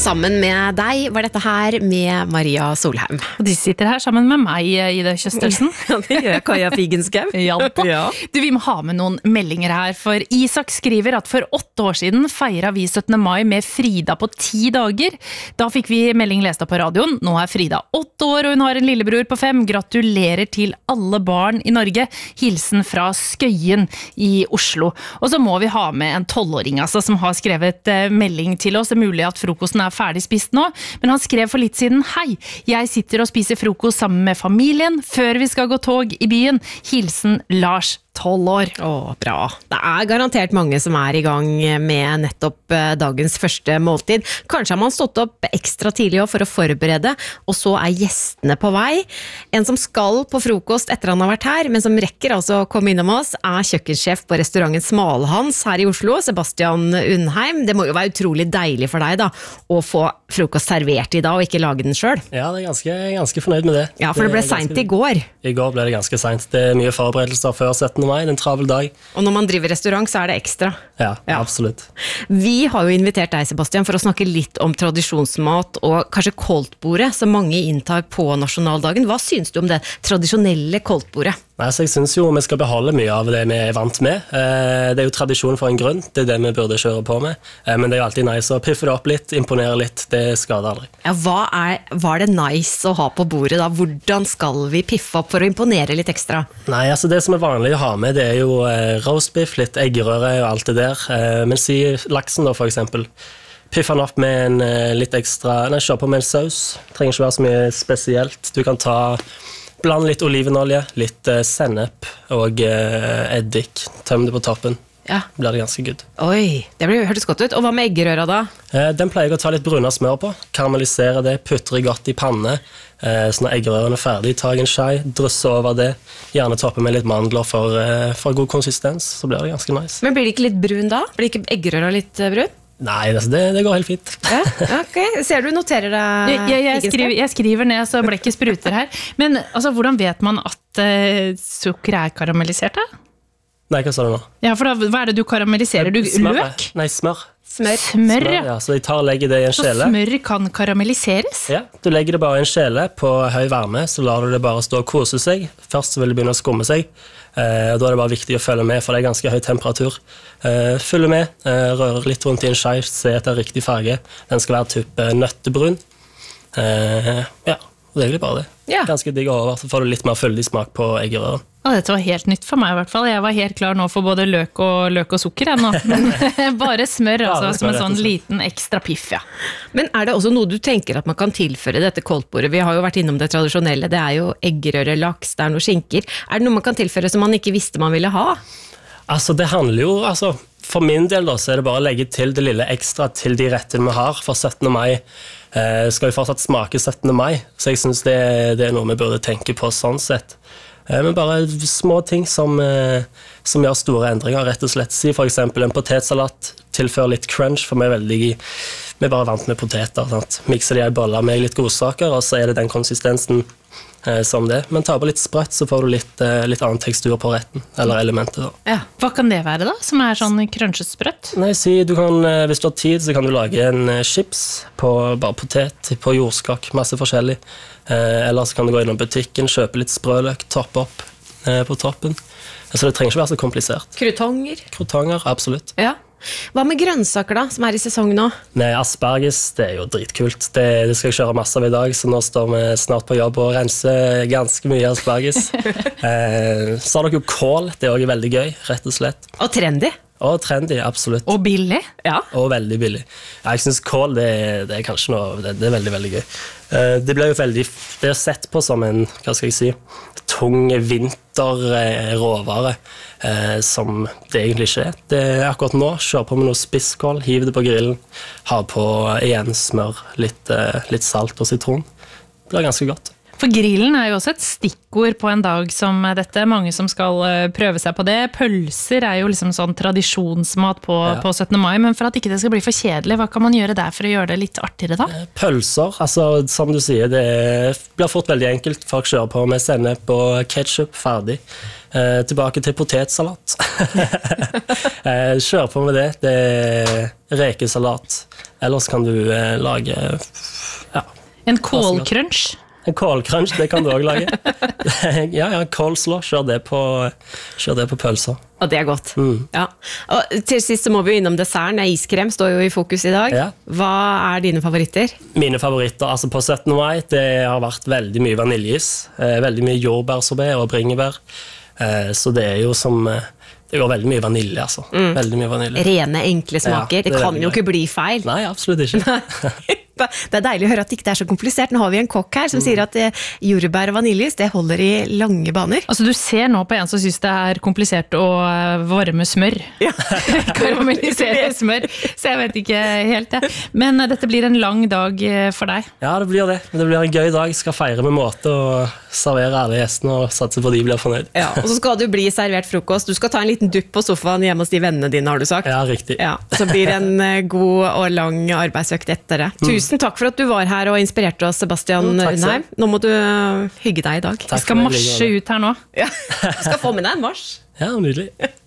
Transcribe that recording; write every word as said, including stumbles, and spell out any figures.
sammen med deg var dette her med Maria Solheim. Og de sitter her sammen med meg, Ida Kjøstelsen. Ja, det gjør Kaja Figenskau. Ja, ja. Du, vi må ha med noen meldinger her, for Isak skriver at for åtte år siden feiret vi syttende mai med Frida på ti dager. Da fikk vi melding lest av på radioen. Nå er Frida åtte år, og hun har en lillebror på fem. Gratulerer til alle barn i Norge. Hilsen fra Skøyen i Oslo. Og så må vi ha med en tolvåring altså, som har skrevet eh, melding til oss. Det er mulig at frokosten er ferdig spist nå, men han skrev for litt siden: Hei, jeg sitter og spiser frokost sammen med familien før vi skal gå tog i byen. Hilsen Lars, tolv år. Åh, bra. Det er garantert mange som er i gang med nettopp dagens første måltid. Kanskje har man stått opp ekstra tidlig for å forberede, og så er gjestene på vei. En som skal på frokost etter han har vært her, men som rekker altså å komme innom oss, er kjøkkensjef på restauranten Smalhans her i Oslo, Sebastian Undheim. Det må jo være utrolig deilig for deg da, å få frokost servert i dag, og ikke lage den selv. Ja, det er ganske, ganske fornøyd med det. Ja, for det ble sent i går. I går ble det ganske sent. Det er mye forberedelser før syttende mai, en travel dag. Og når man driver restaurant, så er det ekstra. Ja, ja, absolutt. Vi har jo invitert deg, Sebastian, for å snakke litt om tradisjonsmat og kanskje koldtbordet, som mange inntar på nasjonaldagen. Hva synes du om det tradisjonelle koldtbordet? Nei, så jeg synes jo vi skal beholde mye av det vi er vant med. Det er jo tradisjon for en grunn, det er det vi burde kjøre på med. Men det er jo alltid nice å piffe det opp litt, imponere litt, det skader aldri. Ja, hva er, hva er det nice å ha på bordet da? Hvordan skal vi piffe opp for å imponere litt ekstra? Nei, altså det som er vanlig å ha med, det er jo roastbiff, litt eggerøre og alt det der. Men si laksen da, for eksempel. Piffe den opp med en litt ekstra, nei, kjør på med en saus. Det trenger ikke være så mye spesielt. Du kan ta... Bland litt olivenolje, litt uh, sennep og uh, eddik. Tøm det på toppen. Ja. Blir det ganske good. Oi, det blir, hørtes godt ut. Og hva med eggerøra da? Uh, den pleier jeg å ta litt bruna smør på. Karamellisere det, putter det godt i panne. Uh, så når eggerørene er ferdig, ta en skei, drysse over det. Gjerne toppe med litt mandler for, uh, for god konsistens, så blir det ganske nice. Men blir det ikke litt brun da? Blir ikke eggerøra litt uh, brun? Nei, det, det går helt fint. Ja, ok. Ser du noterer deg? Jeg, jeg, jeg, skriver, jeg skriver ned så blekket spruter her. Men altså, hvordan vet man at uh, sukker er karamellisert da? Nei, hva sa du nå? Ja, for da, hva er det du karamelliserer? Du, smør, løk? Nei, smør. Smør. Smør, ja. ja. Så de tar og legger det i en så skjele. Så smør kan karamelliseres? Ja, du legger det bare i en skjele på høy varme, så lar du det bare stå og kose seg. Først så vil det begynne å skumme seg, eh, og da er det bare viktig å følge med, for det er ganske høy temperatur. Eh, følge med, eh, røre litt rundt i en skei, se etter riktig farge. Den skal være type nøttebrun. Eh, ja, og det er egentlig bare det. Ja. Ganske digg over, så får du litt mer fyldig smak på eggerøren. Ja, dette var helt nytt for meg i hvert fall. Jeg var helt klar nå for både løk og, løk og sukker jeg, nå. Men bare smør, altså, ja, som en sånn liten ekstra piff, ja. Men er det også noe du tenker at man kan tilføre dette koldtbordet? Vi har jo vært innom det tradisjonelle, det er jo eggerøre, laks, det er noe skinker. Er det noe man kan tilføre som man ikke visste man ville ha? Altså, det handler jo, altså, for min del da, så er det bare å legge til det lille ekstra til de rettene vi har for syttende mai. Eh, skal vi fortsatt smake syttende mai, så jeg synes det, det er noe vi burde tenke på sånn sett. Men bare små ting som, som gjør store endringer, rett og slett. Si for eksempel en potetsalat, tilfør litt crunch, for vi er veldig, vi er bare vant med poteter. Sant? Mikser de i boller med litt godsaker, og så er det den konsistensen eh, som det. Men ta på litt sprøtt, så får du litt, eh, litt annen tekstur på retten, eller elementet. Da. Ja. Hva kan det være da, som er sånn crunchet sprøtt? Nei, si, du kan, hvis du har tid, så kan du lage en chips på bare potet, på jordskakk, masse forskjellig. Eh, eller så kan du gå innom butikken, kjøpe litt sprøløk, toppe opp eh, på toppen. Så det trenger ikke være så komplisert. Krutonger? Krutonger, absolutt. Ja. Hva med grønnsaker da, som er i sesong nå? Nei, asperges, det er jo dritkult. Det, det skal jeg kjøre masse av i dag, så nå står vi snart på jobb og renser ganske mye asperges. eh, så har dere jo kål, det er også veldig gøy, rett og slett. Og trendy? Og trendy, absolutt. Og billig? Ja. Og veldig billig. Ja, jeg synes kål, det, det er kanskje noe, det, det er veldig, veldig gøy. Uh, det ble jo veldig, det er sett på som en, hva skal jeg si, tung vinterråvare, uh, som det egentlig ikke er. Det er akkurat nå, kjør på med noe spisskål, hiv det på grillen, ha på igjen smør, litt, uh, litt salt og sitron. Det blir ganske godt. For grillen er jo også et stikkord på en dag som dette. Mange som skal prøve seg på det. Pølser er jo liksom sånn tradisjonsmat på, ja. På syttende mai, men for at ikke det skal bli for kjedelig, hva kan man gjøre der for å gjøre det litt artigere da? Pølser, altså som du sier, det blir fort veldig enkelt. Folk kjører på med sennep og ketchup, ferdig. Eh, tilbake til potetsalat. eh, kjør på med det. Det er rekesalat. Ellers kan du eh, lage ja, En kålcrunch. en kålcrunch, det kan du også lage. ja, ja, kålslå, kjør det på, kjør det på pølser. Og det er godt. Mm. Ja. Og til sist så må vi jo innom desserten. Iskrem står jo i fokus i dag. Ja. Hva er dine favoritter? Mine favoritter altså på syttende mai, det har vært veldig mye vaniljeis, eh, veldig mye jordbærsorbet og bringebær. Eh, så det er jo som eh, det går veldig mye vanilje, altså. Mm. Veldig mye vanilje. Rene, enkle smaker. Ja, det det, er kan jo gøy. ikke bli feil. Nei, absolutt ikke. Det er deilig å høre at det ikke er så komplisert. Nå har vi en kokk her som sier at eh, jordbær og vaniljeis, det holder i lange baner. Altså, du ser nå på en som synes det er komplisert å eh, varme smør. Ja. Karamellisere smør. Så jeg vet ikke helt det. Men eh, dette blir en lang dag eh, for deg. Ja, det blir det. Det blir en gøy dag. Skal feire med måte og servere alle gjestene og satse på at de blir fornøyd. Ja, og så skal du bli servert frokost. Du skal ta en liten dupp på sofaen hjemme hos de vennene dine, har du sagt. Ja, riktig. Ja, så blir det en eh, god og lang arbeidsøkt etter det. Tusen takk for at du var her og inspirerte oss, Sebastian Jo, takk selv. Undheim. Nå må du eh, hygge deg i dag. Takk Jeg skal for det, marsje Ligge. ut her nå. Ja. Du skal få med deg en marsj. Ja, nydelig.